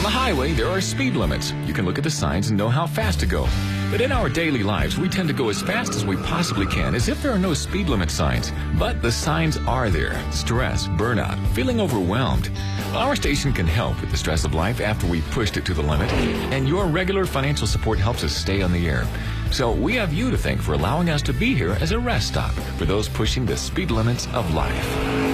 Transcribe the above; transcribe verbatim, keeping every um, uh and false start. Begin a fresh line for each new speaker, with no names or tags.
the highway, there are speed limits. You can look at the signs and know how fast to go. But in our daily lives, we tend to go as fast as we possibly can, as if there are no speed limit signs. But the signs are there. Stress, burnout, feeling overwhelmed. Our station can help with the stress of life after we've pushed it to the limit. And your regular financial support helps us stay on the air. So we have you to thank for allowing us to be here as a rest stop for those pushing the speed limits of life.